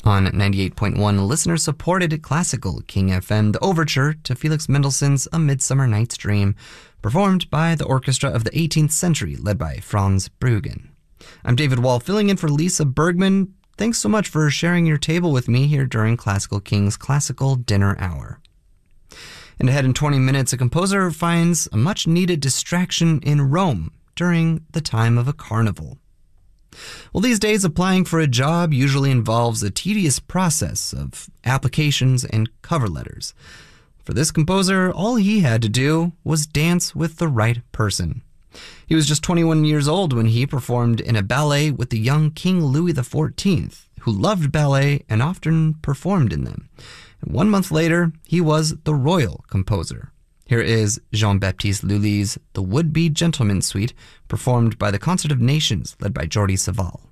On 98.1 listener-supported classical King FM, the overture to Felix Mendelssohn's A Midsummer Night's Dream, performed by the orchestra of the 18th century, led by Franz Bruggen. I'm David Wall, filling in for Lisa Bergman. Thanks so much for sharing your table with me here during Classical King's Classical Dinner Hour. And ahead in 20 minutes, a composer finds a much-needed distraction in Rome during the time of a carnival. Well, these days, applying for a job usually involves a tedious process of applications and cover letters. For this composer, all he had to do was dance with the right person. He was just 21 years old when he performed in a ballet with the young King Louis XIV, who loved ballet and often performed in them. And 1 month later, he was the royal composer. Here is Jean-Baptiste Lully's The Would-Be Gentleman Suite, performed by the Concert of Nations, led by Jordi Savall.